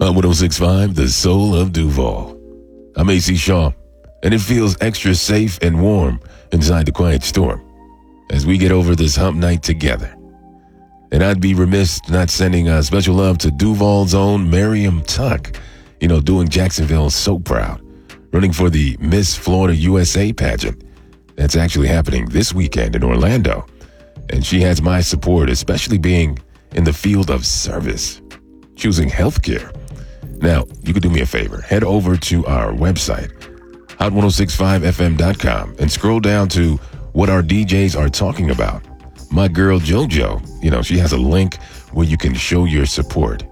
On 106.5, the soul of Duval. I'm AC Shaw, and it feels extra safe and warm inside the Quiet Storm as we get over this hump night together. And I'd be remiss not sending special love to Duval's own Miriam Tuck, doing Jacksonville so proud, running for the Miss Florida USA pageant. That's actually happening this weekend in Orlando. And she has my support, especially being in the field of service, choosing healthcare. Now, you could do me a favor. Head over to our website, hot1065fm.com, and scroll down to what our DJs are talking about. My girl JoJo, she has a link where you can show your support.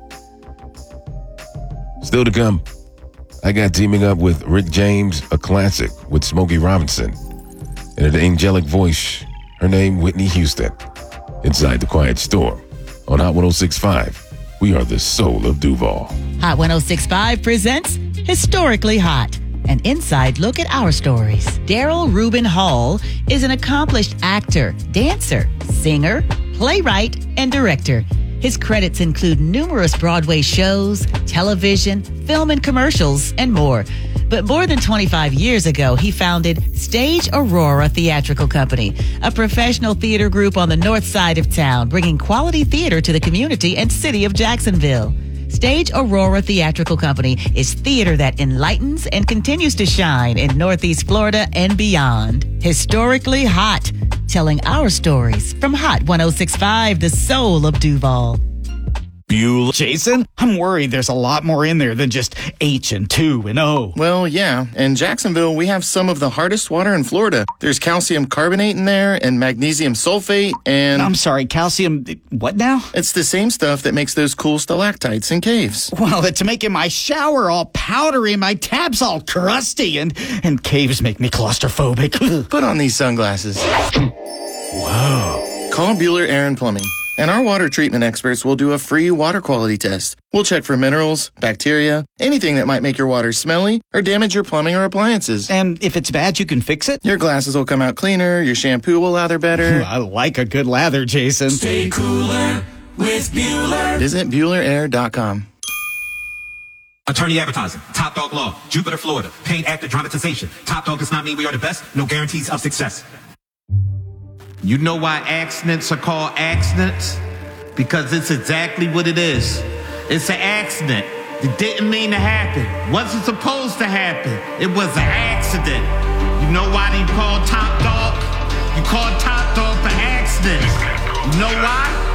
Still to come, I got teaming up with Rick James, a classic with Smokey Robinson, and an angelic voice, her name Whitney Houston, inside the Quiet Storm. On Hot 106.5, we are the soul of Duval. Hot 106.5 presents Historically Hot, an inside look at our stories. Daryl Rubin Hall is an accomplished actor, dancer, singer, playwright, and director. His credits include numerous Broadway shows, television, film and commercials, and more. But more than 25 years ago, he founded Stage Aurora Theatrical Company, a professional theater group on the north side of town, bringing quality theater to the community and city of Jacksonville. Stage Aurora Theatrical Company is theater that enlightens and continues to shine in Northeast Florida and beyond. Historically Hot, telling our stories from Hot 106.5, the soul of Duval. Bueller. Jason, I'm worried there's a lot more in there than just H and 2 and O. Well, yeah. In Jacksonville, we have some of the hardest water in Florida. There's calcium carbonate in there and magnesium sulfate and... I'm sorry, calcium... what now? It's the same stuff that makes those cool stalactites in caves. Well, to make my shower all powdery and my tabs all crusty and caves make me claustrophobic. Put on these sunglasses. Whoa. Call Bueller Air and Plumbing, and our water treatment experts will do a free water quality test. We'll check for minerals, bacteria, anything that might make your water smelly or damage your plumbing or appliances. And if it's bad, you can fix it? Your glasses will come out cleaner, your shampoo will lather better. I like a good lather, Jason. Stay cooler with Bueller. Visit BuellerAir.com. Attorney advertising, Top Dog Law, Jupiter, Florida, paid actor dramatization. Top Dog does not mean we are the best, no guarantees of success. You know why accidents are called accidents? Because it's exactly what it is. It's an accident. It didn't mean to happen. Wasn't supposed to happen. It was an accident. You know why they call Top Dog? You call Top Dog for accidents. You know why?